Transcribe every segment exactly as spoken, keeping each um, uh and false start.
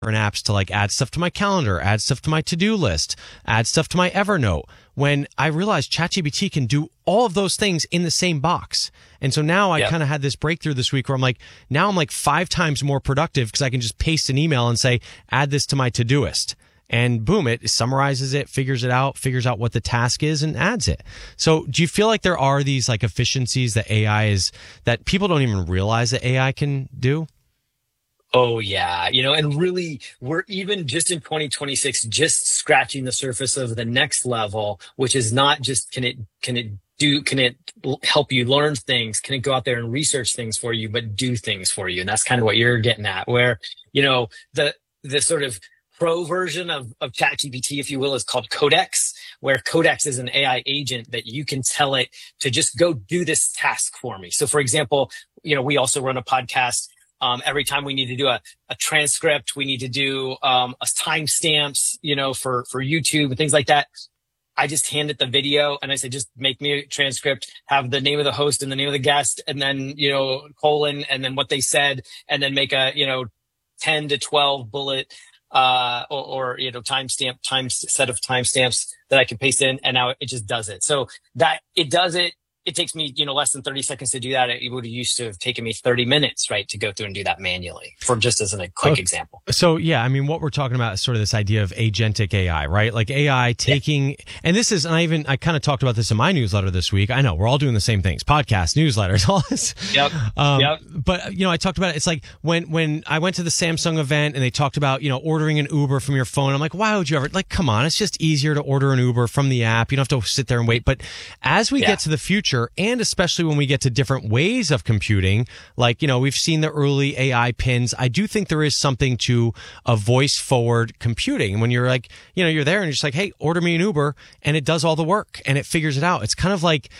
apps to like add stuff to my calendar, add stuff to my to-do list, add stuff to my Evernote, when I realized ChatGPT can do all of those things in the same box. And so now I yep. kind of had this breakthrough this week where I'm like, now I'm like five times more productive because I can just paste an email and say, add this to my Todoist. And boom, it summarizes it, figures it out, figures out what the task is, and adds it. So do you feel like there are these like efficiencies that A I is, that people don't even realize that A I can do? Oh, yeah. You know, and really, we're even just in twenty twenty-six, just scratching the surface of the next level, which is not just can it, can it do, can it help you learn things? Can it go out there and research things for you, but do things for you? And that's kind of what you're getting at, where, you know, the, the sort of pro version of, of ChatGPT, if you will, is called Codex, where Codex is an A I agent that you can tell it to just go do this task for me. So for example, you know, we also run a podcast. Um, every time we need to do a, a transcript, we need to do um, a timestamps, you know, for, for YouTube and things like that. I just hand it the video and I say, just make me a transcript, have the name of the host and the name of the guest, and then, you know, colon, and then what they said, and then make a, you know, ten to twelve bullet, uh, or, or, you know, timestamp, time set of timestamps that I can paste in. And now it just does it. So that it does it. It takes me, you know, less than thirty seconds to do that. It would have used to have taken me thirty minutes, right, to go through and do that manually, for just as a quick okay. example. So, yeah, I mean, what we're talking about is sort of this idea of agentic A I, right? Like A I taking, yeah. and this is, and I even, I kind of talked about this in my newsletter this week. I know we're all doing the same things, podcasts, newsletters, all this. Yep. Um, yep. But, you know, I talked about it. It's like when, when I went to the Samsung event and they talked about, you know, ordering an Uber from your phone. I'm like, why would you ever, like, come on, it's just easier to order an Uber from the app. You don't have to sit there and wait. But as we yeah. get to the future, and especially when we get to different ways of computing, like, you know, we've seen the early A I pins. I do think there is something to a voice forward computing. When you're like, you know, you're there and you're just like, hey, order me an Uber, and it does all the work and it figures it out. It's kind of like,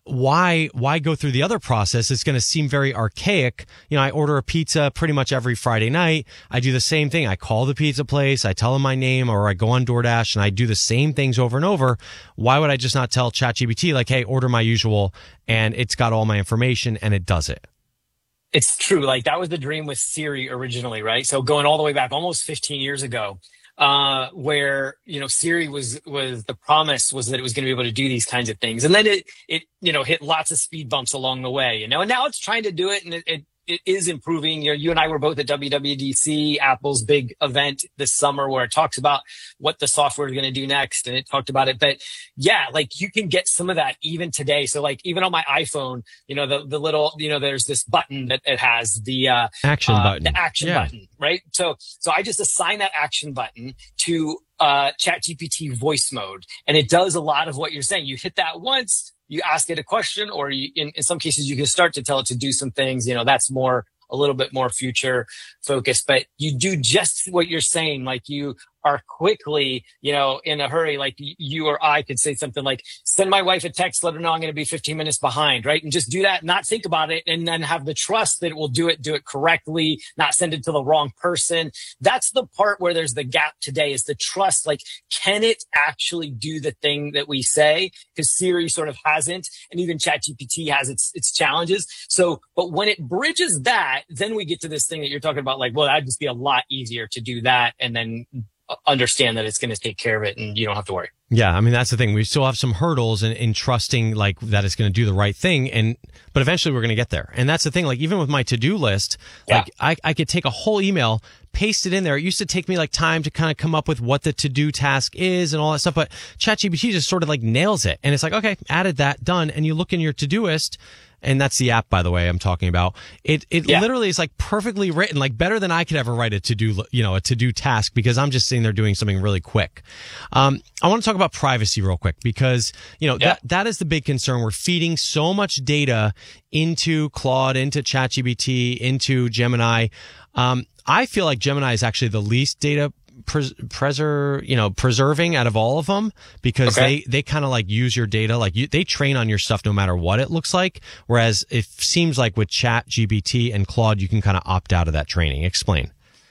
why, why go through the other process? It's going to seem very archaic. You know, I order a pizza pretty much every Friday night. I do the same thing. I call the pizza place, I tell them my name, or I go on DoorDash and I do the same things over and over. Why would I just not tell ChatGPT, like, hey, order my usual, and it's got all my information and it does it? It's true. Like, that was the dream with Siri originally, right? So going all the way back almost fifteen years ago, uh, where, you know, Siri was, was the promise was that it was going to be able to do these kinds of things. And then it, it, you know, hit lots of speed bumps along the way, you know, and now it's trying to do it, and it, it, it is improving. You know, you and I were both at W W D C, Apple's big event this summer, where it talks about what the software is going to do next. And it talked about it, but yeah, like, you can get some of that even today. So like, even on my iPhone, you know, the, the little, you know, there's this button that it has, the, uh, action uh, button, the action yeah. button, right? So, so I just assign that action button to, uh, ChatGPT voice mode. And it does a lot of what you're saying. You hit that once, you ask it a question, or you, in, in some cases, you can start to tell it to do some things. You know, that's more, a little bit more future focused, but you do just what you're saying. Like, you are quickly, you know, in a hurry. Like, you or I could say something like, send my wife a text, let her know I'm going to be fifteen minutes behind, right? And just do that, not think about it, and then have the trust that it will do it, do it correctly, not send it to the wrong person. That's the part where there's the gap today, is the trust. Like, can it actually do the thing that we say? Because Siri sort of hasn't, and even ChatGPT has its, its challenges. So, but when it bridges that, then we get to this thing that you're talking about, like, well, that'd just be a lot easier to do that, and then understand that it's going to take care of it and you don't have to worry. Yeah, I mean, that's the thing. We still have some hurdles in, in trusting, like, that it's going to do the right thing, and but eventually we're going to get there. And that's the thing. Like, even with my to-do list, yeah. like, I, I could take a whole email, paste it in there. It used to take me like time to kind of come up with what the to-do task is and all that stuff, but ChatGPT just sort of like nails it. And it's like, okay, added that, done. And you look in your Todoist, and that's the app, by the way, I'm talking about. It it yeah. literally is like perfectly written, like better than I could ever write a to-do, you know, a to-do task, because I'm just sitting there doing something really quick. Um, I want to talk about privacy real quick, because, you know, yeah. that that is the big concern. We're feeding so much data into Claude, into ChatGPT, into Gemini. Um, I feel like Gemini is actually the least data Pres- preser, you know, preserving out of all of them, because okay. they, they kind of like use your data. Like, you, they train on your stuff no matter what it looks like. Whereas it seems like with Chat G P T and Claude, you can kind of opt out of that training. Explain.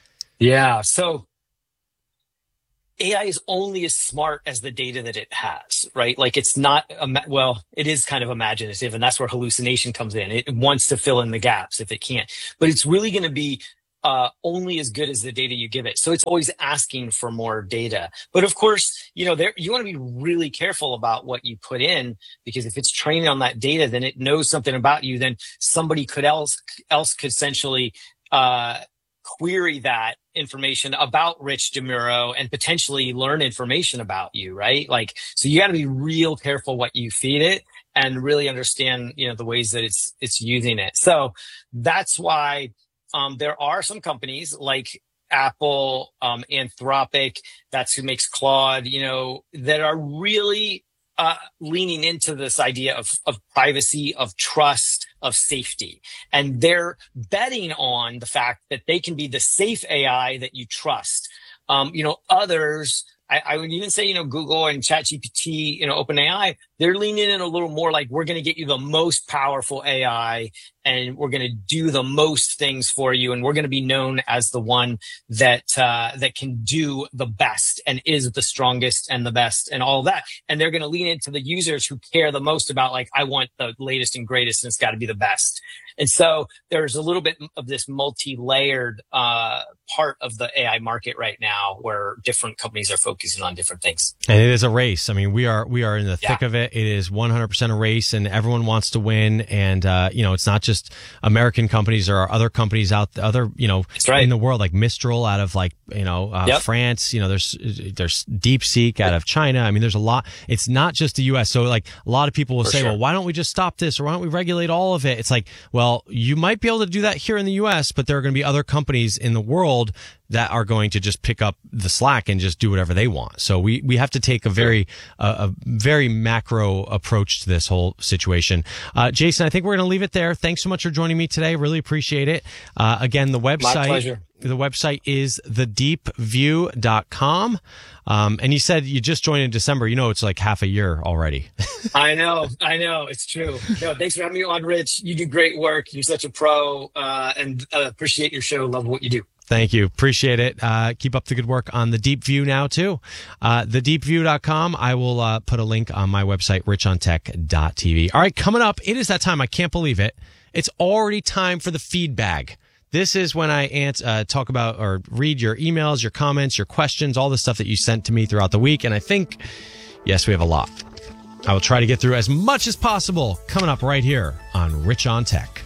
Yeah. So A I is only as smart as the data that it has, right? Like, it's not, well, it is kind of imaginative, and that's where hallucination comes in. It wants to fill in the gaps if it can't, but it's really going to be uh, only as good as the data you give it. So it's always asking for more data. But of course, you know, there, you want to be really careful about what you put in, because if it's trained on that data, then it knows something about you. Then somebody could else, else could essentially, uh, query that information about Rich DeMuro and potentially learn information about you, right? Like, so you got to be real careful what you feed it and really understand, you know, the ways that it's, it's using it. So that's why, um, there are some companies like Apple, um, Anthropic, that's who makes Claude, you know, that are really, uh, leaning into this idea of, of privacy, of trust, of safety. And they're betting on the fact that they can be the safe A I that you trust. Um, you know, others, I, I would even say, you know, Google and ChatGPT, you know, OpenAI, they're leaning in a little more like, we're going to get you the most powerful A I and we're going to do the most things for you. And we're going to be known as the one that, uh, that can do the best and is the strongest and the best and all that. And they're going to lean into the users who care the most about, like, I want the latest and greatest and it's got to be the best. And so there's a little bit of this multi-layered, uh, part of the A I market right now where different companies are focusing on different things. And it is a race. I mean, we are, we are in the thick yeah. of it. It is one hundred percent a race and everyone wants to win. And, uh, you know, it's not just American companies. There are other companies out, other, you know, right. in the world, like Mistral out of like, you know, uh, yep. France, you know, there's, there's DeepSeek out of China. I mean, there's a lot. It's not just the U S. So like a lot of people will For say, sure. well, why don't we just stop this? Or why don't we regulate all of it? It's like, well, you might be able to do that here in the U S, but there are going to be other companies in the world that are going to just pick up the slack and just do whatever they want. So we, we have to take a very, uh, a very macro approach to this whole situation. Uh, Jason, I think we're going to leave it there. Thanks so much for joining me today. Really appreciate it. Uh, again, the website, My pleasure. The website is the deep view dot com. Um, and you said you just joined in December. You know, it's like half a year already. I know. I know. It's true. No, thanks for having me on, Rich. You do great work. You're such a pro, uh, and uh, appreciate your show. Love what you do. Thank you. Appreciate it. Uh, keep up the good work on the Deep View now too. Uh, the deep view dot com. I will, uh, put a link on my website, rich on tech dot t v. All right. Coming up, it is that time. I can't believe it. It's already time for the feedback. This is when I answer, uh, talk about or read your emails, your comments, your questions, all the stuff that you sent to me throughout the week. And I think, yes, we have a lot. I will try to get through as much as possible coming up right here on Rich on Tech.